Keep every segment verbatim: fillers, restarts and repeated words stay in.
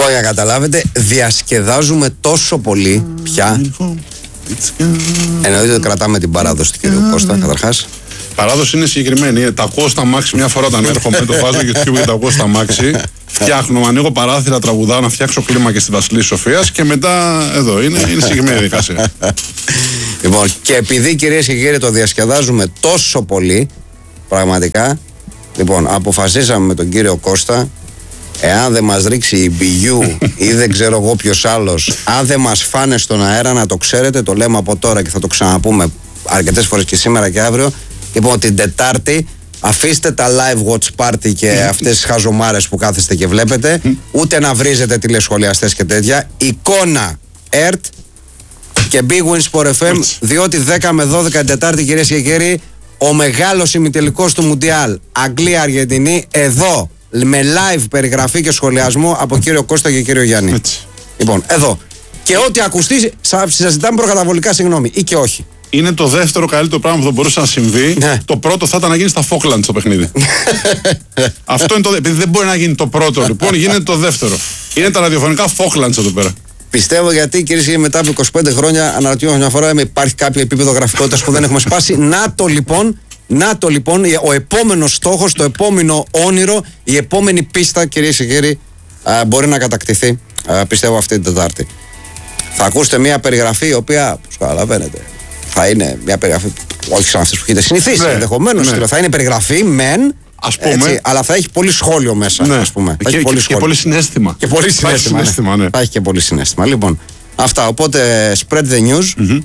Λοιπόν, για να καταλάβετε, διασκεδάζουμε τόσο πολύ πια. Εννοείται ότι κρατάμε την παράδοση του κύριου Κώστα, καταρχάς. Παράδοση είναι συγκεκριμένη. Τα ακούω στα μάξι μια φορά όταν έρχομαι, το βάζω και το τα ακούω στα μάξι. Φτιάχνω, ανοίγω παράθυρα, τραγουδάω, να φτιάξω κλίμα και στη Βασιλή Σοφίας και μετά εδώ. Είναι, είναι συγκεκριμένη δικασία. Λοιπόν, και επειδή κυρίες και κύριοι το διασκεδάζουμε τόσο πολύ, πραγματικά, λοιπόν, αποφασίσαμε με τον κύριο Κώστα, εάν δεν μας ρίξει η μπι γιου ή δεν ξέρω εγώ ποιος άλλος, αν δεν μας φάνε στον αέρα, να το ξέρετε, το λέμε από τώρα και θα το ξαναπούμε αρκετές φορές και σήμερα και αύριο. Λοιπόν, την Τετάρτη, αφήστε τα live watch party και αυτές τις χαζομάρες που κάθεστε και βλέπετε, ούτε να βρίζετε τηλεσχολιαστές και τέτοια. Εικόνα ΕΡΤ και Big Win Sport εφ εμ, διότι δέκα με δώδεκα την Τετάρτη, κυρίες και κύριοι, ο μεγάλος ημιτελικός του Μουντιάλ, Αγγλία-Αργεντινή, εδώ, με live περιγραφή και σχολιασμό από κύριο Κώστα και κύριο Γιάννη. Έτσι. Λοιπόν, εδώ. Και ό,τι ακουστεί, σας ζητάμε προκαταβολικά συγγνώμη, ή και όχι. Είναι το δεύτερο καλύτερο πράγμα που θα μπορούσε να συμβεί. Ναι. Το πρώτο θα ήταν να γίνει στα Falklands το παιχνίδι. Αυτό είναι το. Επειδή δεν μπορεί να γίνει το πρώτο, λοιπόν, γίνεται το δεύτερο. Είναι τα ραδιοφωνικά Falklands εδώ πέρα. Πιστεύω, γιατί κυρίες και κύριοι, μετά από είκοσι πέντε χρόνια αναρωτιόμαστε μια φορά, υπάρχει κάποιο επίπεδο γραφικότητας που δεν έχουμε σπάσει. Να το λοιπόν, να το λοιπόν, ο επόμενος στόχος, το επόμενο όνειρο, η επόμενη πίστα, κυρίες και κύριοι, α, μπορεί να κατακτηθεί, α, πιστεύω, αυτή την Τετάρτη. Θα ακούσετε μια περιγραφή, η οποία, όπως καταλαβαίνετε, θα είναι μια περιγραφή, όχι σαν αυτές που έχετε συνηθίσει, ναι, ενδεχομένως. Ναι. Θα είναι περιγραφή, μεν, ας πούμε, έτσι, αλλά θα έχει πολύ σχόλιο μέσα. Ναι. Ας πούμε. Και, έχει πολύ και, σχόλιο. και πολύ συναίσθημα. Και πολύ συναίσθημα. Θα, συναίσθημα, ναι. Ναι. θα έχει και πολύ συναίσθημα. Λοιπόν, αυτά. Οπότε, spread the news mm-hmm.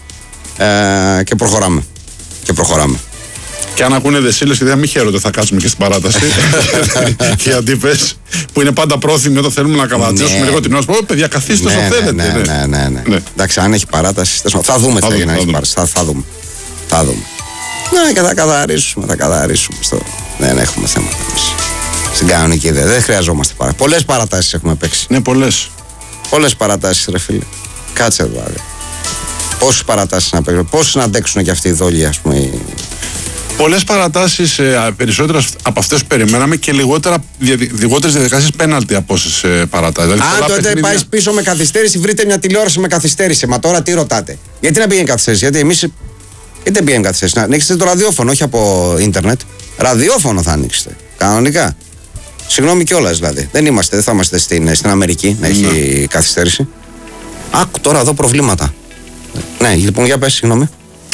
ε, και προχωράμε. Και προχωράμε. Και αν ακούνε δεσίλες, γιατί μην χαίρονται, θα κάτσουμε και στην παράταση. Και οι αντίπες που είναι πάντα πρόθυμοι όταν θέλουμε να καβατζέσουμε λίγο την ώρα. Πω, παιδιά, καθίστε όσο θέλετε. Ναι, ναι, ναι, ναι. ναι. Εντάξει, αν έχει παράταση, θα δούμε τι θα γίνει. Θα δούμε. Θα δούμε. Ναι, και θα καθαρίσουμε, θα καθαρίσουμε. Στο... Δεν έχουμε θέματα εμείς. Στην κανονική ιδέα. Δεν χρειαζόμαστε πάρα. Πολλές παρατάσεις έχουμε παίξει. Ναι, πολλές. Πολλές παρατάσεις, ρε φίλε. Κάτσε εδώ, ρε. Πόσες παρατάσεις να παίξουμε, πόσες να αντέξουν και αυτοί οι δόλοι, ας πούμε. Οι... Πολλές παρατάσεις, ε, περισσότερες από αυτές που περιμέναμε και λιγότερα, λιγότερες διαδικασίες πέναλτι από όσες ε, παρατάσεις. Αν δηλαδή, τότε παιχνίδια... πάει πίσω με καθυστέρηση, βρείτε μια τηλεόραση με καθυστέρηση. Μα τώρα τι ρωτάτε. Γιατί να πηγαίνει καθυστέρηση, γιατί εμείς. Γιατί δεν πηγαίνει καθυστέρηση. Να ανοίξετε το ραδιόφωνο, όχι από ίντερνετ. Ραδιόφωνο θα ανοίξετε. Κανονικά. Συγγνώμη κιόλας δηλαδή. Δεν είμαστε, δεν θα είμαστε στην, στην Αμερική να έχει mm. καθυστέρηση. Άκου τώρα εδώ προβλήματα. Ναι, λοιπόν, για πες, συγγνώμη.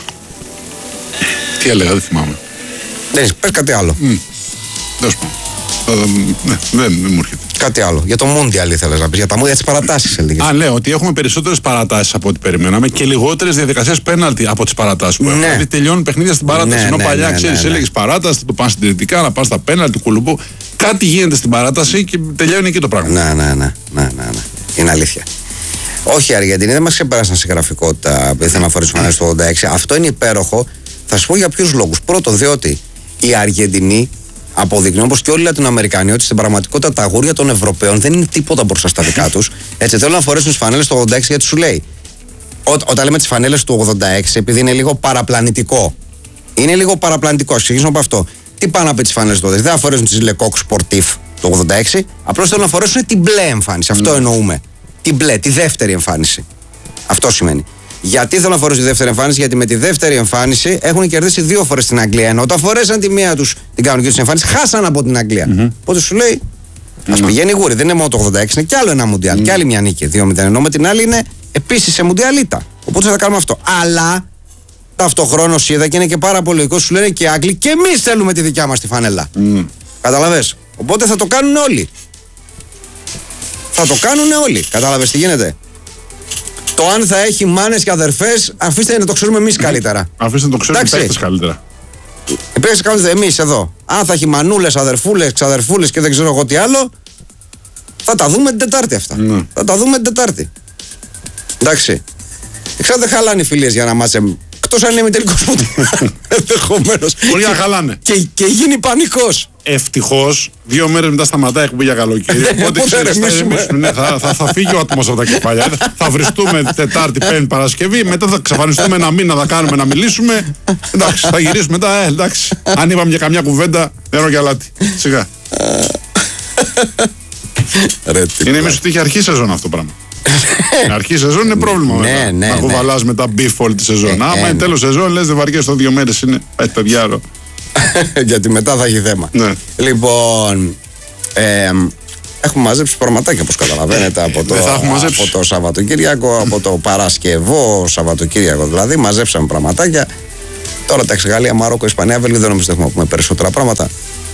Τι έλεγα, δεν θυμάμαι. Δεν πες κάτι άλλο. Mm. Δώσ' πω. Ναι, δεν, δεν μου έρχεται. Κάτι άλλο. Για το Μούντιαλ ήθελες να πεις, για, τα, για τις παρατάσεις έλεγες. Α, λέω ότι έχουμε περισσότερες παρατάσεις από ό,τι περιμέναμε και λιγότερες διαδικασίες πέναλτι από τις παρατάσεις που έχουμε. Δηλαδή τελειώνουν παιχνίδια στην παράταση. Ναι, ενώ ναι, παλιά, ναι, ξέρεις, ναι, ναι. έλεγες παράταση, θα το πάνε συντηρητικά, να πας στα πέναλτι, κουλουπού. Κάτι γίνεται στην παράταση και τελειώνει εκεί το πράγμα. Ναι, ναι, ναι. ναι, ναι, ναι. Είναι αλήθεια. Όχι, οι Αργεντινοί δεν μας ξεπέρασαν σε γραφικότητα επειδή θέλουν να φορήσουν φανέλες του ογδόντα έξι. Αυτό είναι υπέροχο. Θα σου πω για ποιους λόγους. Πρώτον, διότι οι Αργεντινοί αποδεικνύουν, όπως και όλοι οι Λατινοαμερικάνοι, ότι στην πραγματικότητα τα αγούρια των Ευρωπαίων δεν είναι τίποτα μπροστά στα δικά τους. Έτσι, θέλουν να φορέσουν τις φανέλες του ογδόντα έξι, γιατί σου λέει. Ό, όταν λέμε τις φανέλες του ογδόντα έξι, επειδή είναι λίγο παραπλανητικό. Είναι λίγο παραπλανητικό. Ξεκινήσουμε από αυτό. Τι πάνε από τις φανέλες του ογδόντα έξι. Δεν θα φορέσουν τις Lecoq Sportif του ογδόντα έξι, απλώς θέλουν να φορέσουν την μπλε εμφάνιση. Αυτό mm. εννοούμε. Την μπλε, τη δεύτερη εμφάνιση. Αυτό σημαίνει. Γιατί θέλω να φορέσω τη δεύτερη εμφάνιση, γιατί με τη δεύτερη εμφάνιση έχουν κερδίσει δύο φορές στην Αγγλία. Ενώ όταν φορέσαν τη μία τους την κανονική τους εμφάνιση, χάσαν από την Αγγλία. Mm-hmm. Οπότε σου λέει, ας mm-hmm. πηγαίνει γούρι. Δεν είναι μόνο το ογδόντα έξι, είναι κι άλλο ένα Μουντιάλ. Mm-hmm. Κι άλλη μια νίκη. δύο μηδέν. Ενώ με την άλλη είναι επίσης σε Μουντιαλίτα. Οπότε θα κάνουμε αυτό. Αλλά ταυτοχρόνως είδα και είναι και πάρα πολύ λογικό, σου λένε και οι Άγγλοι, και εμείς θέλουμε τη δικιά μας τη φανέλα. Mm-hmm. Καταλαβες. Οπότε θα το κάνουν όλοι. Θα το κάνουν όλοι. Κατάλαβες τι γίνεται. Το αν θα έχει μάνες και αδερφές, αφήστε να το ξέρουμε εμείς καλύτερα. Αφήστε να το ξέρουμε οι παίκτες καλύτερα. Οι παίκτες καλύτερα εμείς εδώ. Αν θα έχει μανούλες, αδερφούλες, ξαδερφούλες και δεν ξέρω εγώ τι άλλο, θα τα δούμε την Τετάρτη αυτά. Mm. Θα τα δούμε την Τετάρτη. Εντάξει. Εξάρτητα δεν χαλάνε οι φιλίες για να μάθουμε. Εκτός αν είναι τελικός που ενδεχομένως. Μπορεί να χαλάνε. Και, και γίνει πανικός. Ευτυχώς, δύο μέρες μετά σταματάει εκπομπή για καλοκαίρι. Οπότε ξέρεις, θα, θα, θα, θα φύγει ο άτμος από τα κεφάλια. Θα βριστούμε Τετάρτη, Πέμπτη, Παρασκευή. Μετά θα ξαφανιστούμε ένα μήνα, θα κάνουμε να μιλήσουμε. Εντάξει, θα γυρίσουμε μετά. Ε, εντάξει. Αν είπαμε για καμιά κουβέντα, νερό και αλάτι. Σιγά. Είναι μέσω ότι είχε αρχή σεζόν αυτό το πράγμα. Αρχή σεζόν είναι πρόβλημα ναι, μετά. Ναι, να κουβαλάς ναι. μετά beef όλη τη σεζόν. Ναι, Άμα ναι, είναι ναι. τέλος σεζόν, λες δεν βαριέσαι το δύο μέρες είναι. Πάει παιδιά ρο. Γιατί μετά θα έχει θέμα. Ναι. Λοιπόν, ε, έχουμε μαζέψει πραγματάκια όπως καταλαβαίνετε από το, από το Σαββατοκύριακο, από το Παρασκευό Σαββατοκύριακο δηλαδή. Μαζέψαμε πραγματάκια. Τώρα τα Γαλλία, Μαρόκο, Ισπανία, Βέλγιο δεν νομίζω ότι έχουμε πούμε περισσότερα πράγματα.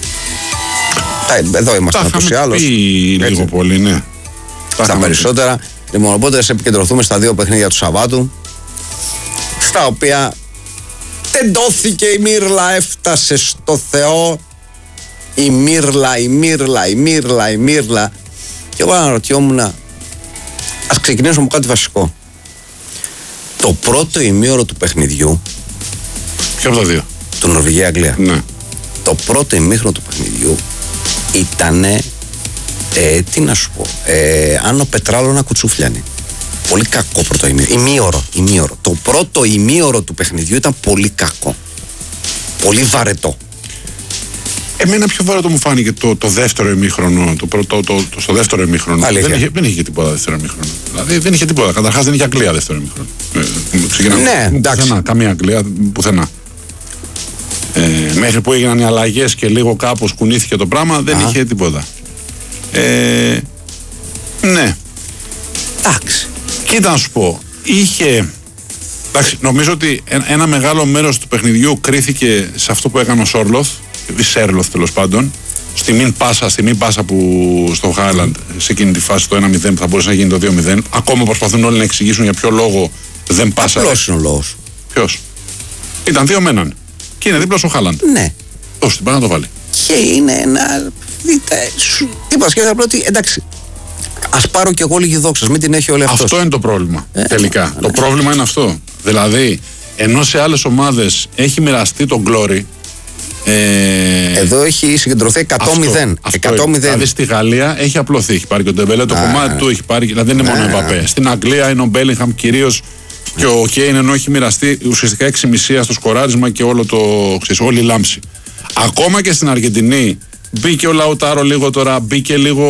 Εδώ είμαστε ούτως ή άλλως. Λίγο πολύ, ναι. Στα περισσότερα. Λοιπόν, οπότε σε επικεντρωθούμε στα δύο παιχνίδια του Σαββάτου, στα οποία τεντώθηκε η Μύρλα, έφτασε στο Θεό. Η Μύρλα, η Μύρλα, η Μύρλα, η Μύρλα. Και εγώ αναρωτιόμουν, ας ξεκινήσουμε από κάτι βασικό. Το πρώτο ημίωρο του παιχνιδιού. Ποιο από τα δύο? Του Νορβηγία-Αγγλία. Ναι. Το πρώτο ημίχρονο του παιχνιδιού ήτανε, ε, τι να σου πω, ε, Άνω Πετράλο να κουτσούφλιανε. Πολύ κακό πρώτο ημίωρο. Ημίωρο, ημίωρο. Το πρώτο ημίωρο του παιχνιδιού ήταν πολύ κακό. Πολύ βαρετό. Εμένα πιο βαρετό μου φάνηκε το, το δεύτερο ημίχρονο. Το πρώτο, το, το, στο δεύτερο ημίχρονο. Δεν είχε, δεν είχε τίποτα δεύτερο ημίχρονο. Δηλαδή δεν είχε τίποτα. Καταρχάς δεν είχε Αγγλία δεύτερο ημίχρονο. Ε, ναι, εντάξει. Πουθενά, καμία Αγγλία, πουθενά. Ε, μέχρι που έγιναν οι αλλαγές και λίγο κάπως κουνήθηκε το πράγμα, δεν Α. είχε τίποτα. Ε, ναι. Εντάξει. Κοίτα να σου πω, είχε. Εντάξει, νομίζω ότι ένα μεγάλο μέρος του παιχνιδιού κρίθηκε σε αυτό που έκανε ο Σόρλοθ, ή Σέρλοθ τέλος πάντων, στη μην πάσα, στη μην πάσα που στο Χάιλαντ σε εκείνη τη φάση το ένα μηδέν που θα μπορούσε να γίνει το δύο μηδέν. Ακόμα προσπαθούν όλοι να εξηγήσουν για ποιο λόγο δεν πάσα. Απλός είναι ο λόγος. Ποιος? Ήταν δύο με έναν. Και είναι δίπλα στο Χάλαντ. Ναι. Δώσε την, πάει να το βάλει. Και είναι ένα. Δείτε, σου. Είπα και θα πω ότι εντάξει. Ας πάρω κι εγώ λίγη δόξα, μην την έχει όλη αυτός. Αυτό είναι το πρόβλημα. Ε, τελικά. Ναι, ναι. Το πρόβλημα είναι αυτό. Δηλαδή, ενώ σε άλλες ομάδες έχει μοιραστεί το glory. Ε... Εδώ έχει συγκεντρωθεί εκατό μηδέν. Δηλαδή στη Γαλλία έχει απλωθεί. Έχει πάρει και ο Ντεμπέλε, το κομμάτι του έχει πάρει. Δηλαδή δεν είναι μόνο ο Εμπαπέ. Στην Αγγλία είναι ο Μπέλιγχαμ κυρίως. Και ο Κέιν ενώ έχει μοιραστεί ουσιαστικά έξι μισία στο σκοράρισμα και όλο το, ξέρεις, όλη η λάμψη. Ακόμα και στην Αργεντινή μπήκε ο Λαουτάρο λίγο τώρα, μπήκε λίγο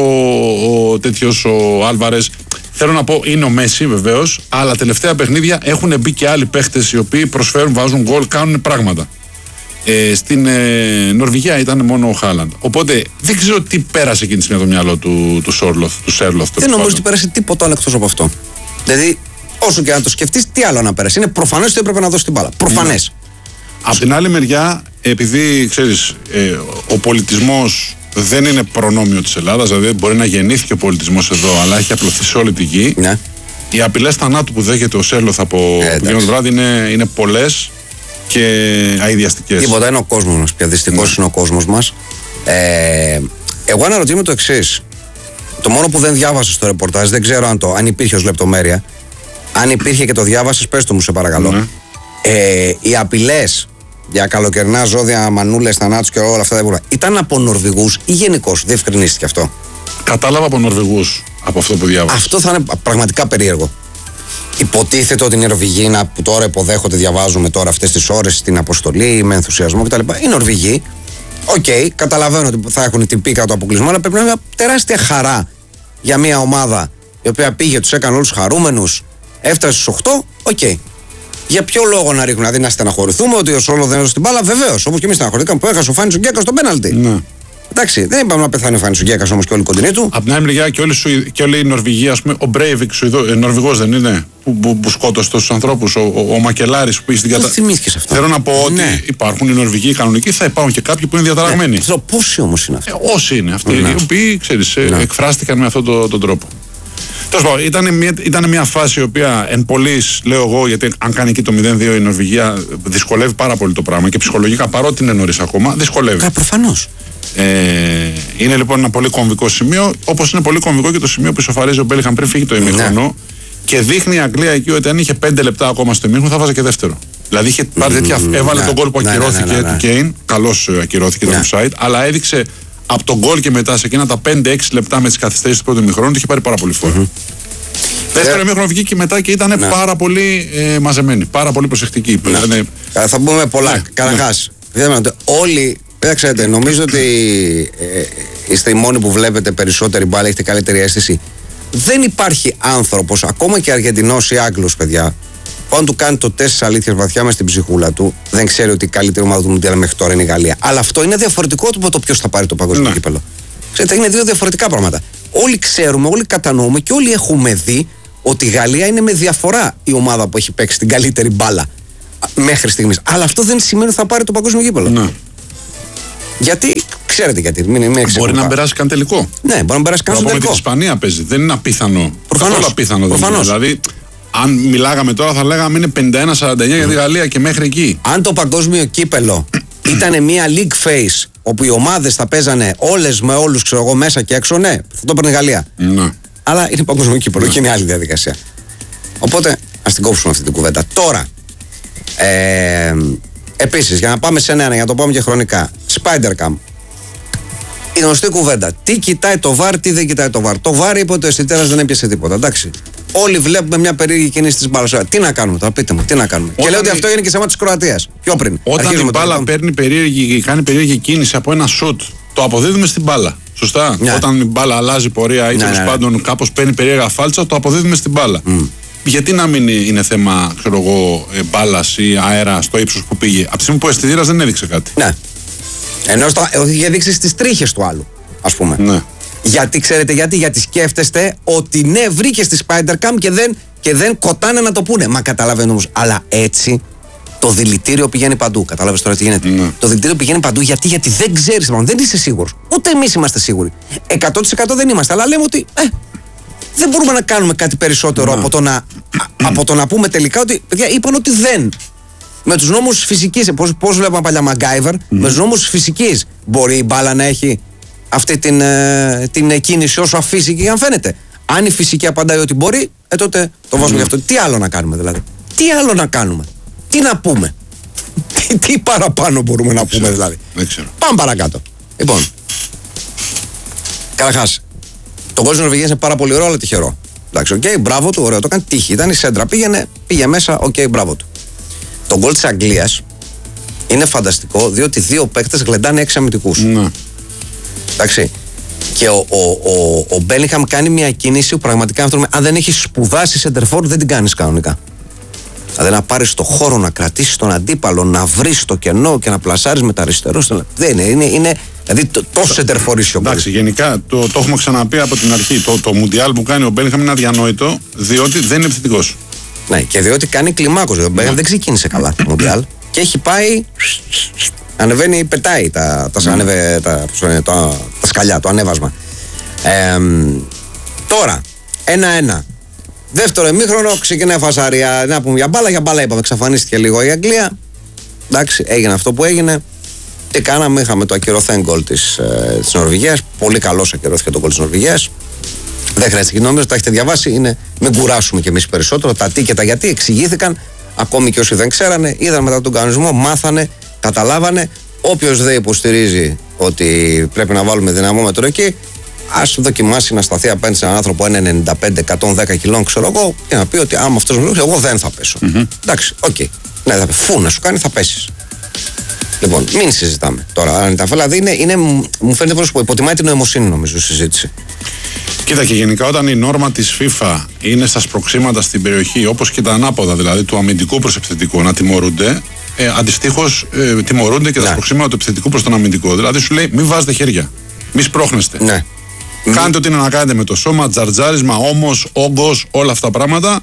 ο τέτοιος ο Άλβαρες. Θέλω να πω είναι ο Μέση βεβαίως, αλλά τελευταία παιχνίδια έχουν μπει και άλλοι παίχτες οι οποίοι προσφέρουν, βάζουν γκολ, κάνουν πράγματα. Ε, στην ε, Νορβηγία ήταν μόνο ο Χάλαντ. Οπότε δεν ξέρω τι πέρασε εκείνη τη στιγμή το μυαλό του, του Σόρλοθ, του Σέρλοθ. Δεν νομίζω ότι πέρασε τίποτα άλλο εκτός από αυτό. Δηλαδή, όσο και να το σκεφτείς, τι άλλο να πέρασε. Είναι προφανές ότι έπρεπε να δώσει την μπάλα. Προφανές. Mm. Απ' την άλλη μεριά, επειδή ξέρεις, ε, ο πολιτισμός δεν είναι προνόμιο της Ελλάδας, δηλαδή μπορεί να γεννήθηκε ο πολιτισμός εδώ, αλλά έχει απλωθεί σε όλη τη γη. Ναι. Οι απειλές θανάτου που δέχεται ο Σέρλοθ από ε, το βράδυ είναι, είναι πολλές και αειδιαστικές. Τίποτα, είναι ο κόσμος μας πια. Δυστυχώς mm. είναι ο κόσμος μας. Ε, εγώ αναρωτιέμαι το εξής. Το μόνο που δεν διάβασα στο ρεπορτάζ, δεν ξέρω αν, το, αν υπήρχε ως λεπτομέρεια. Αν υπήρχε και το διάβασες, πες το μου σε παρακαλώ. Mm. Ε, οι απειλές για καλοκαιρινά ζώδια, μανούλες, θανάτους και όλα αυτά τα υπόλοιπα ήταν από Νορβηγούς ή γενικώς? Διευκρινίστηκε αυτό? Κατάλαβα από Νορβηγούς, από αυτό που διάβασα. Αυτό θα είναι πραγματικά περίεργο. Υποτίθεται ότι οι Νορβηγοί που τώρα υποδέχονται, διαβάζουμε τώρα αυτές τις ώρες στην αποστολή με ενθουσιασμό κτλ. Οι Νορβηγοί, οκ, okay, καταλαβαίνω ότι θα έχουν την πίκα του αποκλεισμού, αλλά πρέπει να είναι μια τεράστια χαρά για μια ομάδα η οποία πήγε, τους έκανε όλους χαρούμενους, έφτασε στους οκτώ, οκ. Okay. Για ποιο λόγο να ρίχνουν, δηλαδή να στεναχωρηθούμε ότι ο Σόλο δεν έδωσε την μπάλα? Βεβαίως, όπως και εμείς στεναχωρηθήκαμε που έχασε ο Φάνης ο Γκέκας στον πέναλτι. Ναι. Εντάξει, δεν είπαμε να πεθάνει ο Φάνης ο Γκέκας όμως και όλοι οι κοντινοί του. Απ' την άλλη μεριά και, και όλοι οι Νορβηγοί, ας πούμε, ο Μπρέιβικ, ε, Νορβηγός δεν είναι, που, που, που σκότωσε τόσους ανθρώπους, ο, ο, ο Μακελάρης που πήγε στην κατάσταση. Θυμήθηκες αυτό? Θέλω να πω ότι ναι. υπάρχουν οι Νορβηγοί κανονικοί, θα υπάρχουν και κάποιοι που είναι διαταραγμένοι. Ναι. Ξέρω πόσοι όμως είναι αυτοί. Ε, όσοι είναι αυτοί, ναι. οι οποίοι ξέρεις, ναι. εκφράστηκαν με αυτόν τον, τον τρόπο. Τέλος πάντων, ήταν μια, ήταν μια φάση η οποία εν πολλής, λέω εγώ, γιατί αν κάνει εκεί το μηδέν δύο η Νορβηγία, δυσκολεύει πάρα πολύ το πράγμα και ψυχολογικά, παρότι είναι νωρίς ακόμα, δυσκολεύει. Κα, προφανώς. Ε, είναι λοιπόν ένα πολύ κομβικό σημείο, όπως είναι πολύ κομβικό και το σημείο που ισοφαρίζει ο Μπέλιγχαμ πριν φύγει το ημίχρονο. Ναι. Και δείχνει η Αγγλία εκεί ότι αν είχε πέντε λεπτά ακόμα στο ημίχρονο θα βάζει και δεύτερο. Δηλαδή είχε πάρει τέτοια. Mm, έβαλε ναι, τον γκολ που ναι, ακυρώθηκε ναι, ναι, ναι, ναι. του Κέιν. Καλώς ακυρώθηκε ναι. το offside. Αλλά έδειξε από τον γκολ και μετά σε εκείνα τα πέντε έξι λεπτά με τις καθυστερήσεις του πρώτου ημίχρονου ότι είχε πάρει πάρα πολύ φόρο. Mm-hmm. Δεύτερο ημίχρονο βγήκε και μετά και ήταν ναι. πάρα πολύ ε, μαζεμένοι. Πάρα πολύ προσεκτικοί. Ναι. Ήταν... Θα πούμε πολλά. Ναι. Καταρχάς, ναι. όλοι Ξέρετε, νομίζω ότι ε, είστε οι μόνοι που βλέπετε περισσότερη μπάλα, έχετε καλύτερη αίσθηση. Δεν υπάρχει άνθρωπος, ακόμα και Αργεντινός ή Άγγλος, παιδιά, που αν του κάνει το τεστ της αλήθειας βαθιά μες στην ψυχούλα του, δεν ξέρει ότι η καλύτερη ομάδα του Μουντιάλ μέχρι τώρα είναι η Γαλλία. Αλλά αυτό είναι διαφορετικό από το ποιος θα πάρει το παγκόσμιο κύπελλο. Ξέρετε, είναι δύο διαφορετικά πράγματα. Όλοι ξέρουμε, όλοι κατανοούμε και όλοι έχουμε δει ότι η Γαλλία είναι με διαφορά η ομάδα που έχει παίξει την καλύτερη μπάλα μέχρι στιγμής. Αλλά αυτό δεν σημαίνει ότι θα πάρει το παγκόσμιο κύπελλο. Ναι. Γιατί, ξέρετε γιατί. Μην, μην μπορεί να περάσει καν τελικό. Ναι, μπορεί να περάσει καν τελικό. Με την Ισπανία παίζει. Δεν είναι απίθανο. Προφανώς. Απίθανο δεν είναι. Δηλαδή, αν μιλάγαμε τώρα, θα λέγαμε είναι πενήντα ένα σαράντα εννέα mm. για τη Γαλλία και μέχρι εκεί. Αν το παγκόσμιο κύπελλο ήταν μια league phase όπου οι ομάδες θα παίζανε όλες με όλους, ξέρω εγώ, μέσα και έξω, ναι, θα το παίρνει η Γαλλία. Ναι. Αλλά είναι παγκόσμιο κύπελλο και είναι άλλη διαδικασία. Οπότε ας την κόψουμε αυτή την κουβέντα. Τώρα, ε, επίσης, για να πάμε σε ένα, για να το πάμε και χρονικά. Spider-Cam. Η γνωστή κουβέντα. Τι κοιτάει το βαρ, τι δεν κοιτάει το βαρ. Το βαρ είπε ότι ο αισθητήρας δεν έπιασε τίποτα. Εντάξει. Όλοι βλέπουμε μια περίεργη κίνηση της μπάλας. Τι να κάνουμε τώρα, πείτε μου, τι να κάνουμε. Όταν και λέω ότι αυτό έγινε και σε μάτι της Κροατίας. Πιο πριν. Όταν Αρχίζουμε η μπάλα παίρνει περίεργη, κάνει περίεργη κίνηση από ένα σουτ, το αποδίδουμε στην μπάλα. Σωστά. Ναι. Όταν η μπάλα αλλάζει πορεία ή τέλος ναι, ναι, ναι. πάντων κάπως παίρνει περίεργα φάλτσα, το αποδίδουμε στην μπάλα. Mm. Γιατί να μην είναι θέμα, ξέρω εγώ, μπάλας ή αέρα στο ύψος που πήγε. Από τη στιγμή που ο αισθητήρας δεν έδειξε κάτι. Ναι. Ενώ είχε δείξει στις τρίχες του άλλου, ας πούμε. Ναι. Γιατί ξέρετε γιατί, γιατί σκέφτεστε ότι ναι, βρήκε στη Spider-Cam και δεν, και δεν κοτάνε να το πούνε. Μα καταλαβαίνω όμως. Αλλά έτσι το δηλητήριο πηγαίνει παντού. Κατάλαβες τώρα τι γίνεται. Ναι. Το δηλητήριο πηγαίνει παντού γιατί, γιατί δεν ξέρεις, δεν είσαι σίγουρος. Ούτε εμείς είμαστε σίγουροι. εκατό τοις εκατό δεν είμαστε. Αλλά λέμε ότι ε, δεν μπορούμε να κάνουμε κάτι περισσότερο ναι. από, το να, από το να πούμε τελικά ότι παιδιά είπαν ότι δεν. Με τους νόμους φυσικής, πώς, πώς βλέπαμε παλιά MacGyver, mm. με τους νόμους φυσικής μπορεί η μπάλα να έχει αυτή την, ε, την κίνηση όσο αφήσει και αν φαίνεται. Αν η φυσική απαντάει ότι μπορεί, ε, τότε το βάζουμε mm. γι' αυτό. Τι άλλο να κάνουμε δηλαδή. Τι άλλο να κάνουμε. Τι να πούμε. τι, τι παραπάνω μπορούμε να πούμε δηλαδή. Πάμε παρακάτω. Λοιπόν. Καταρχάς, το γκολ της Νορβηγίας είναι πάρα πολύ ωραίο, αλλά τυχερό. Εντάξει, οκ, okay, μπράβο του, ωραίο. Το έκανε τύχη. Ήταν η σέντρα. Πήγαινε, πήγε μέσα, οκ, okay, μπράβο του. Το γκολ της Αγγλίας είναι φανταστικό διότι δύο παίκτες γλεντάνε έξι αμυντικούς. Ναι. Εντάξει. Και ο, ο, ο, ο Μπέλιγχαμ κάνει μια κίνηση που πραγματικά αυτό, αν δεν έχει σπουδάσει σεντερφόρ δεν την κάνεις κανονικά. Δηλαδή να πάρεις το χώρο, να κρατήσεις τον αντίπαλο, να βρεις το κενό και να πλασάρεις με τα αριστερό. Δεν είναι, είναι, είναι δηλαδή το, τόσο σεντερφορίσιο. Εντάξει, γενικά το, το έχουμε ξαναπεί από την αρχή. Το, το Μουντιάλ που κάνει ο Μπέλιγχαμ είναι αδιανόητο διότι δεν είναι επιθετικός. Ναι, και διότι κάνει κλιμάκος. Ο Μπέλιγχαμ δεν ξεκίνησε καλά το Μουντιάλ και έχει πάει. Ανεβαίνει, πετάει τα, τα, ανεβε, τα, τα, τα, τα σκαλιά, το ανέβασμα. Ε, τώρα, ένα-ένα. Δεύτερο ημίχρονο, ξεκινάει φασαρία. Να πούμε για μπάλα, για μπάλα είπαμε. Εξαφανίστηκε λίγο η Αγγλία. Εντάξει, έγινε αυτό που έγινε. Τι κάναμε, είχαμε το ακυρωθέν γκολ της, ε, της Νορβηγίας. Πολύ καλώς ακυρώθηκε το γκολ της Νορβηγίας. Δεν χρειάζεται, νομίζω τα έχετε διαβάσει. Είναι, μην κουράσουμε κι εμείς περισσότερο. Τα τι και τα γιατί εξηγήθηκαν. Ακόμη και όσοι δεν ξέρανε, είδαν μετά τον κανονισμό, μάθανε, καταλάβανε. Όποιος δεν υποστηρίζει ότι πρέπει να βάλουμε δυναμόμετρο εκεί, ας δοκιμάσει να σταθεί απέναντι σε έναν άνθρωπο ένα ενενήντα πέντε με εκατόν δέκα κιλών, ξέρω εγώ, και να πει ότι άμα αυτός μου λέει, εγώ δεν θα πέσω. Mm-hmm. Εντάξει, οκ. Okay. Ναι, θα, φου να σου κάνει, θα πέσεις. Λοιπόν, μην συζητάμε τώρα. Αν τα δηλαδή είναι, είναι, μου φαίνεται πως υποτιμάει την νοημοσύνη, νομίζω, η συζήτηση. Κοίτα, και γενικά όταν η νόρμα της FIFA είναι στα σπροξήματα στην περιοχή, όπως και τα ανάποδα, δηλαδή του αμυντικού προς επιθετικού, να τιμωρούνται, ε, αντιστοίχως ε, τιμωρούνται και ναι. τα σπροξήματα του επιθετικού προς τον αμυντικό. Δηλαδή σου λέει, μην βάζετε χέρια, μην σπρώχνεστε. Ναι. Κάντε ό,τι είναι να κάνετε με το σώμα, τζαρτζάρισμα, όμος, όγκος, όλα αυτά τα πράγματα.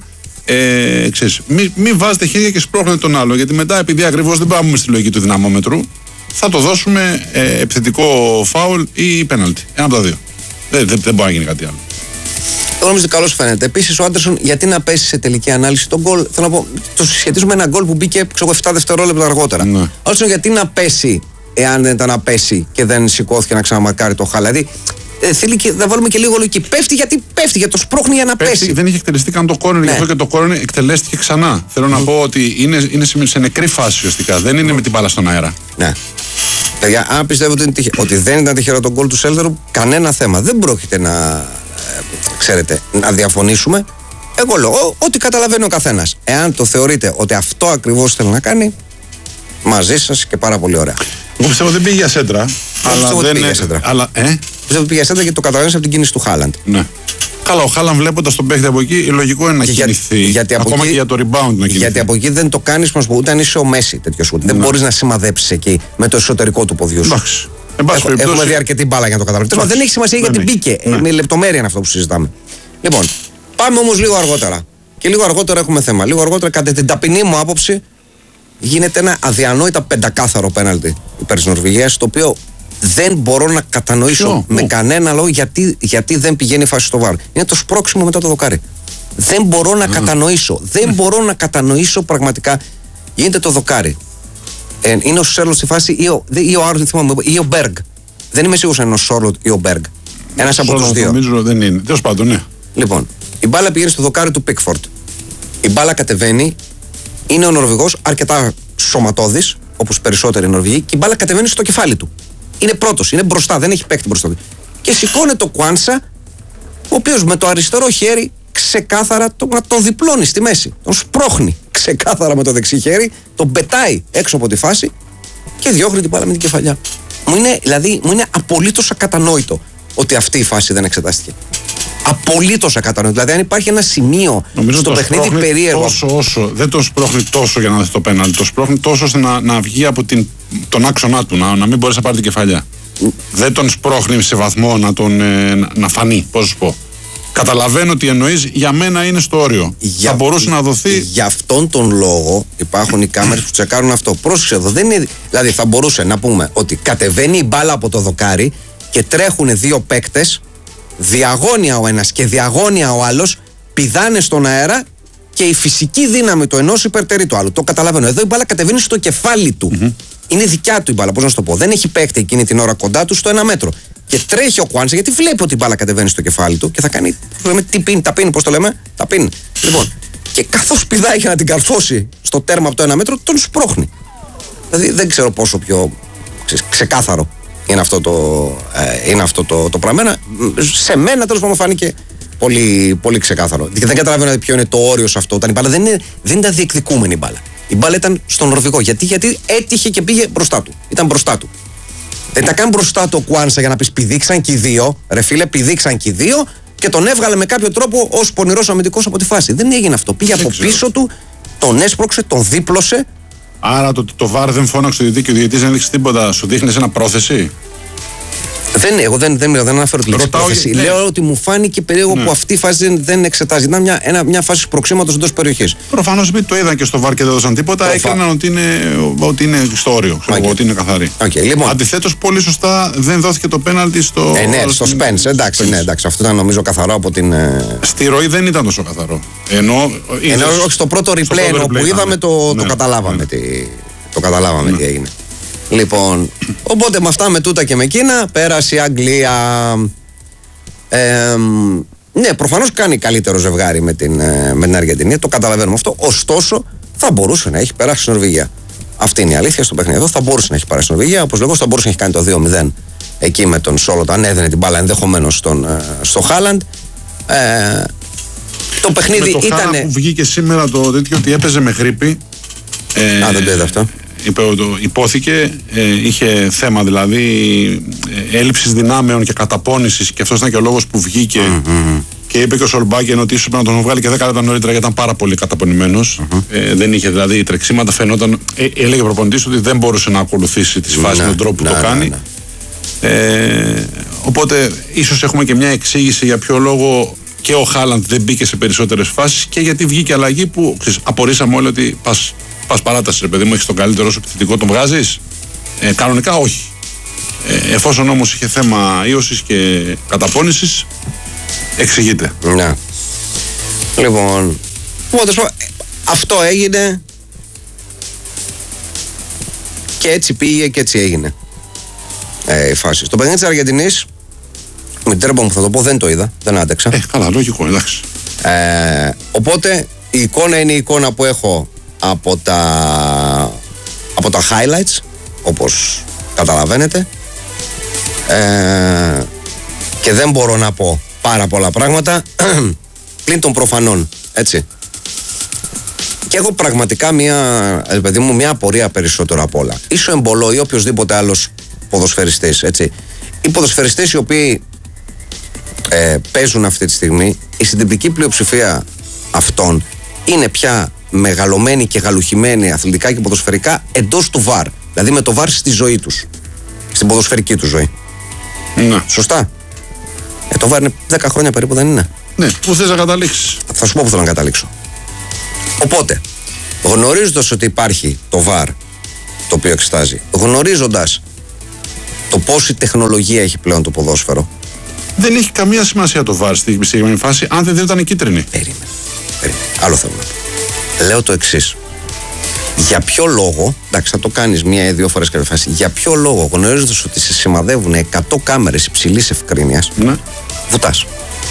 Ε, ξέρεις, μην, μην βάζετε χέρια και σπρώχνετε τον άλλο. Γιατί μετά, επειδή ακριβώς δεν πάμε στη λογική του δυναμόμετρου, θα το δώσουμε ε, επιθετικό φάουλ ή πέναλτι. Ένα από τα δύο. Δεν, δεν, δεν μπορεί να γίνει κάτι άλλο. Εγώ νομίζω ότι καλώς φαίνεται. Επίσης, ο Άντερσον, γιατί να πέσει σε τελική ανάλυση τον γκολ, θέλω να πω, το συσχετίζουμε με ένα γκολ που μπήκε ξέρω, επτά δευτερόλεπτα αργότερα. Ναι. Άντερσον, γιατί να πέσει, εάν δεν ήταν να πέσει και δεν σηκώθηκε να ξαναμαρκάρει το χάλα. Δηλαδή, ε, θέλει και, να βάλουμε και λίγο λογική. Πέφτει γιατί πέφτει, γιατί το σπρώχνει για να πέφτει, πέσει. Δεν είχε εκτελεστεί καν το κόρνερ, ναι. γι' αυτό και το κόρνερ εκτελέστηκε ξανά. Θέλω mm. να πω ότι είναι, είναι σε, σε νεκρή φάση ουσιαστικά. Δεν είναι με την μπάλα στον αέρα. Ναι. Παιδιά, αν πιστεύω ότι, τυχε... ότι δεν ήταν τυχερό το γκολ του Σέλτερου, κανένα θέμα. Δεν πρόκειται να, ε, ξέρετε, να διαφωνήσουμε. Εγώ λέω, ό,τι καταλαβαίνει ο καθένας. Εάν το θεωρείτε ότι αυτό ακριβώς θέλει να κάνει, μαζί σας και πάρα πολύ ωραία. Εγώ πιστεύω δεν πήγε για σέντρα. Αλλά δεν πήγε για σέντρα. Αλλά, ε? Πιστεύω ότι πήγε για σέντρα γιατί το καταλαβαίνεις από την κίνηση του Χάλαντ. Ναι. Καλά, ο Χάλαντ βλέποντας τον παίχτη από εκεί, λογικό είναι να για, κινηθεί. Γιατί ακόμα εκεί, και για το rebound να κινηθεί. Γιατί από εκεί δεν το κάνεις, ούτε αν είσαι ο Μέση τέτοιο σουτ. Ναι. Δεν μπορείς να σημαδέψεις εκεί με το εσωτερικό του ποδιού σου. Εντάξει. Έχω, έχουμε δει αρκετή μπάλα για να το καταλάβουμε. Δεν έχει σημασία γιατί μπήκε. Ναι. Με λεπτομέρεια είναι αυτό που συζητάμε. Λοιπόν, πάμε όμως λίγο αργότερα. Και λίγο αργότερα έχουμε θέμα. Λίγο αργότερα, κατά την ταπεινή μου άποψη, γίνεται ένα αδιανόητα πεντακάθαρο πέναλτι υπέρ της Νορβηγίας, το οποίο δεν μπορώ να κατανοήσω Ποιο? με κανένα λόγο γιατί, γιατί δεν πηγαίνει η φάση στο βαρ. Είναι το σπρώξιμο μετά το δοκάρι. Δεν μπορώ να mm. κατανοήσω. Δεν mm. μπορώ να κατανοήσω πραγματικά. Γίνεται το δοκάρι. Ε, είναι ο Σέρλοτ στη φάση ή ο, ή ο Άρον, θυμάμαι, ή ο Μπέργκ. Δεν είμαι σίγουρος αν είναι ο Σόρλοτ ή ο Μπέργκ. Ένας από τους δύο. Νομίζω δεν είναι. Τέλος πάντων, ναι. Λοιπόν, η μπάλα πηγαίνει στο δοκάρι του Πίκφορντ. Η μπάλα κατεβαίνει. Είναι ο Νορβηγός αρκετά σωματώδης, όπως περισσότεροι Νορβηγοί, και η μπάλα κατεβαίνει στο κεφάλι του. Είναι πρώτος, είναι μπροστά, δεν έχει παίκτη μπροστά του. Και σηκώνεται το Κουάνσα, ο οποίος με το αριστερό χέρι ξεκάθαρα τον, τον διπλώνει στη μέση. Τον σπρώχνει ξεκάθαρα με το δεξί χέρι, τον πετάει έξω από τη φάση και διώχνει την μπάλα με την κεφαλιά. Μου είναι, δηλαδή, μου είναι απολύτως ακατανόητο ότι αυτή η φάση δεν εξετάστηκε. Απολύτως ακατανόητο. Δηλαδή, αν υπάρχει ένα σημείο νομίζω στο παιχνίδι περίεργο. Τόσο όσο, δεν το σπρώχνει τόσο για να δει το πέναλτι. Το σπρώχνει τόσο ώστε να, να βγει από την, τον άξονά του, να, να μην μπορέσει να πάρει την κεφαλιά. Mm. Δεν τον σπρώχνει σε βαθμό να, τον, ε, να, να φανεί. Πώς σου πω. Καταλαβαίνω τι εννοείς, για μένα είναι στο όριο. Για, θα μπορούσε να δοθεί. Για αυτόν τον λόγο υπάρχουν οι κάμερες που τσεκάρουν αυτό. Πρόσεξε εδώ. Δεν είναι, δηλαδή, θα μπορούσε να πούμε ότι κατεβαίνει η μπάλα από το δοκάρι και τρέχουν δύο παίκτες, διαγώνια ο ένας και διαγώνια ο άλλος, πηδάνε στον αέρα και η φυσική δύναμη του ενός υπερτερεί του άλλου. Το καταλαβαίνω. Εδώ η μπάλα κατεβαίνει στο κεφάλι του. Mm-hmm. Είναι δικιά του η μπάλα, πώς να σου το πω. Δεν έχει παίκτη εκείνη την ώρα κοντά του στο ένα μέτρο. Και τρέχει ο Κουάνσα γιατί βλέπει ότι η μπάλα κατεβαίνει στο κεφάλι του και θα κάνει. Το λέμε, τι πίνει, τα πίνει, πώς το λέμε, τα πίνει. Λοιπόν, και καθώς πηδάει για να την καρφώσει στο τέρμα από το ένα μέτρο, τον σπρώχνει. Δηλαδή δεν ξέρω πόσο πιο ξέρεις, ξεκάθαρο είναι αυτό το, ε, είναι αυτό το, το πράγμα. Σε μένα τέλος πάντων φάνηκε πολύ, πολύ ξεκάθαρο. Δεν καταλαβαίνω ποιο είναι το όριο σε αυτό. Όταν η μπάλα δεν, είναι, δεν ήταν διεκδικούμενη η μπάλα. Η μπάλα ήταν στον Νορβηγό. Γιατί, γιατί έτυχε και πήγε μπροστά του. Ήταν μπροστά του. Δεν τα κάνει μπροστά του ο Κουάνσα για να πει πηδήξαν και οι δύο. Ρε φίλε, πηδήξαν και οι δύο και τον έβγαλε με κάποιο τρόπο ως πονηρός αμυντικός από τη φάση. Δεν έγινε αυτό. Πήγε δεν από ξέρω. πίσω του, τον έσπρωξε, τον δίπλωσε. Άρα το, το βαρ δεν φώναξε το διαιτητή και ο διαιτητής δεν έδειξε τίποτα. Σου δείχνει ένα πρόθεση. Δεν, εγώ δεν, δεν, δεν αναφέρω τη λέξη πρόθεση. Ναι. Λέω ότι μου φάνηκε περίεργο ναι. που αυτή η φάση δεν, δεν εξετάζει. Ήταν μια, ένα, μια φάση προξήματος εντός περιοχής. Προφανώς μην το είδαν και στο βαρ και δεν έδωσαν τίποτα. Προφα... Έκαναν ότι είναι, ότι είναι στο όριο. Ξέρω, okay. Ότι είναι καθαρή. Okay, λοιπόν. Αντιθέτως, πολύ σωστά δεν δόθηκε το πέναλτι στο. Ε, ναι, στο Spence. Εντάξει, ναι, εντάξει, αυτό ήταν νομίζω καθαρό από την. Στη ροή δεν ήταν τόσο καθαρό. Ενώ, Ενώ όχι στο πρώτο replay που είδαμε το καταλάβαμε τι έγινε. Λοιπόν, οπότε με αυτά με τούτα και με εκείνα πέρασε η Αγγλία. Ε, ναι, προφανώς κάνει καλύτερο ζευγάρι με την, με την Αργεντινή, το καταλαβαίνουμε αυτό. Ωστόσο, θα μπορούσε να έχει περάσει η Νορβηγία. Αυτή είναι η αλήθεια στο παιχνίδι εδώ. Θα μπορούσε να έχει περάσει η Νορβηγία. Όπως λέγω, θα μπορούσε να έχει κάνει το δύο μηδέν εκεί με τον Σόλοτ, αν έδαινε την μπάλα ενδεχομένως στο Χάλαντ. Ε, το παιχνίδι ήταν. Το Χάλαντ που βγήκε σήμερα το τέτοιο ότι έπαιζε με γρίπη. Ε, Α, δεν το είδα αυτό. Υπόθηκε, ε, είχε θέμα δηλαδή ε, έλλειψης δυνάμεων και καταπώνησης και αυτός ήταν και ο λόγος που βγήκε mm-hmm. και είπε και ο Σολμπάκεν ότι ίσως πρέπει να τον βγάλει και δέκα λεπτά νωρίτερα γιατί ήταν πάρα πολύ καταπονημένος. Mm-hmm. Ε, δεν είχε δηλαδή τρεξίματα, φαινόταν, ε, έλεγε ο προπονητής ότι δεν μπορούσε να ακολουθήσει τις φάσεις με τον τρόπο που να, το κάνει. Να, να. Ε, οπότε ίσως έχουμε και μια εξήγηση για ποιο λόγο και ο Χάλαντ δεν μπήκε σε περισσότερες φάσεις και γιατί βγήκε αλλαγή που ξέρεις, απορρίσαμε όλοι ότι πας Πας παράταση, ρε παιδί μου, έχεις τον καλύτερο σου επιθετικό, τον βγάζεις. Ε, κανονικά όχι. Ε, εφόσον όμως είχε θέμα ίωσης και καταπώνησης, εξηγείται. Ναι. Λοιπόν, αυτό έγινε και έτσι πήγε και έτσι έγινε ε, η φάση. Στο παιχνίδι της Αργεντινής, με την τρέπα μου θα το πω, δεν το είδα, δεν άντεξα. Ε, καλά, λογικό, εντάξει. Ε, οπότε η εικόνα είναι η εικόνα που έχω από τα, από τα highlights, όπως καταλαβαίνετε, ε, και δεν μπορώ να πω πάρα πολλά πράγματα πλην των προφανών, έτσι. Και έχω πραγματικά μια, παιδί μου, μια απορία περισσότερο απ' όλα. Ίσο Εμπολό ή οποιοδήποτε άλλος ποδοσφαιριστής, έτσι. Οι ποδοσφαιριστές οι οποίοι ε, παίζουν αυτή τη στιγμή, η συντριπτική πλειοψηφία αυτών είναι πια μεγαλωμένοι και γαλουχημένοι αθλητικά και ποδοσφαιρικά εντός του βαρ. Δηλαδή με το βαρ στη ζωή τους. Στην ποδοσφαιρική του ζωή. Ναι. Σωστά. Ε, το βαρ είναι δέκα χρόνια περίπου, δεν είναι? Ναι, πού θες να καταλήξεις? Θα σου πω που θέλω να καταλήξω. Οπότε, γνωρίζοντας ότι υπάρχει το βαρ το οποίο εξετάζει, γνωρίζοντας το πόση τεχνολογία έχει πλέον το ποδόσφαιρο. Δεν έχει καμία σημασία το βαρ στη συγκεκριμένη φάση αν δεν ήταν κίτρινη. Περίμενε. Περίμενε. Άλλο θέλω να πω. Λέω το εξής. Για ποιο λόγο, εντάξει, θα το κάνεις μία ή δύο φορές κάθε φάση, για ποιο λόγο, γνωρίζοντας ότι σε σημαδεύουν εκατό κάμερες υψηλής ευκρίνειας, ναι, βουτάς?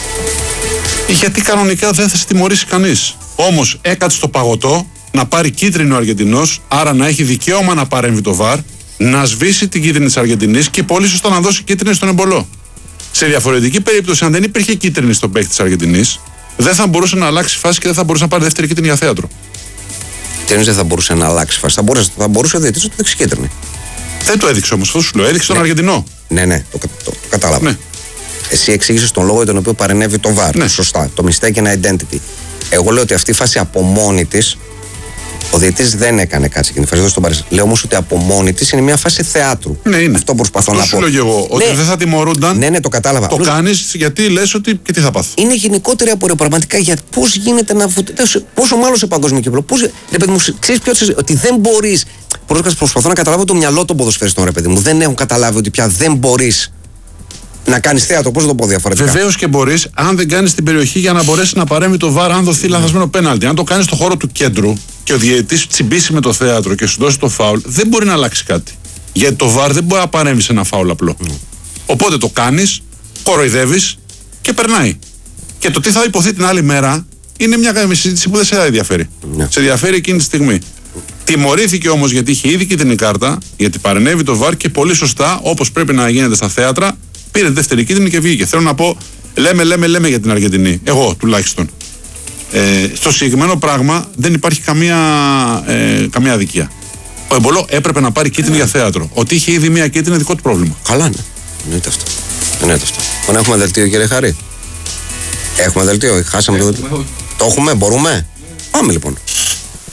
Γιατί κανονικά δεν θα σε τιμωρήσει κανείς. Όμως έκατσε το παγωτό να πάρει κίτρινο ο Αργεντινός, άρα να έχει δικαίωμα να παρέμβει το βαρ, να σβήσει την κίτρινη της Αργεντινής και πολύ σωστά να δώσει κίτρινη στον Εμπολό. Σε διαφορετική περίπτωση, αν δεν υπήρχε κίτρινη στον παίκτη της Αργεντινής, δεν θα μπορούσε να αλλάξει φάση και δεν θα μπορούσε να πάρει δεύτερη κίτρινη για θέατρο. Τι εννοείς δεν θα μπορούσε να αλλάξει φάση? Θα μπορούσε, θα μπορούσε ο διαιτητής να το δείξει κίτρινη. Δεν το έδειξε όμως, αυτό σου λέω. Έδειξε τον ναι. Αργεντινό. Ναι, ναι, το, το, το κατάλαβα. Ναι. Εσύ εξήγησες τον λόγο για τον οποίο παρενέβη το βαρ. Ναι. Σωστά. Το mistaken identity. Εγώ λέω ότι αυτή η φάση από μόνη της, ο διαιτητής δεν έκανε κάτι εκείνη τη φάση. Τον λέω όμως ότι από μόνη της είναι μια φάση θεάτρου. Ναι, είναι. Αυτό προσπαθώ αυτό να πω. Αυτό σου λέω εγώ. Ότι ναι. δεν θα τιμωρούνταν. Ναι, ναι, το κατάλαβα. Το κάνεις γιατί λες ότι και τι θα πάθω. Είναι γενικότερη απορία πραγματικά για πώς γίνεται να βουτήσει. Πόσο μάλλον σε παγκόσμιο κύπελλο. Πώς. Ρε παιδί μου, ξέρεις ποιο ότι δεν μπορείς. Προσπαθώ να καταλάβω το μυαλό των ποδοσφαιριστών, ρε παιδί μου. Δεν έχουν καταλάβει ότι πια δεν μπορείς να κάνεις θέατρο. Πώς θα το πω διαφορετικά? Βεβαίως και μπορείς, αν δεν κάνεις την περιοχή για να μπορέσει να παρέμβει το βαρ, αν δοθεί λανθασμένο πέναλτι. Αν το κάνεις στο χώρο του κέντρου και ο διαιτητής τσιμπήσει με το θέατρο και σου δώσει το φάουλ, δεν μπορεί να αλλάξει κάτι. Γιατί το βαρ δεν μπορεί να παρέμβει σε ένα φάουλ απλό. Mm. Οπότε το κάνεις, κοροϊδεύεις και περνάει. Και το τι θα υποθεί την άλλη μέρα είναι μια συζήτηση που δεν σε ενδιαφέρει. Mm. Σε ενδιαφέρει εκείνη τη στιγμή. Τιμωρήθηκε όμως γιατί είχε ήδη κίτρινη κάρτα, γιατί παρενέβη το βαρ και πολύ σωστά, όπως πρέπει να γίνεται στα θέατρα, πήρε δεύτερη κίτρινη και βγήκε. Θέλω να πω, λέμε, λέμε, λέμε για την Αργεντινή. Εγώ τουλάχιστον. Ε, στο συγκεκριμένο πράγμα δεν υπάρχει καμία, ε, καμία αδικία. Ο Εμπολό έπρεπε να πάρει κίτρινη για θέατρο. Ότι είχε ήδη μία κίτρινη, δικό του πρόβλημα. Καλά, ναι. Εννοείται αυτό. Εννοείται αυτό. Λοιπόν, έχουμε δελτίο, κύριε Χαρή. Έχουμε δελτίο. Χάσαμε το δελτίο. Το έχουμε, μπορούμε. Πάμε λοιπόν.